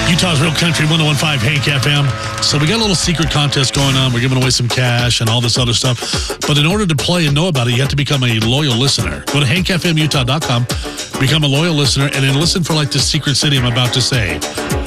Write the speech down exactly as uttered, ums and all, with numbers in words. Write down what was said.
Utah's Real Country one oh one point five Hank F M. So we got a little secret contest going on. We're giving away some cash and all this other stuff. But in order to play and know about it, you have to become a loyal listener. Go to hank f m utah dot com, become a loyal listener, and then listen for like the secret city I'm about to say.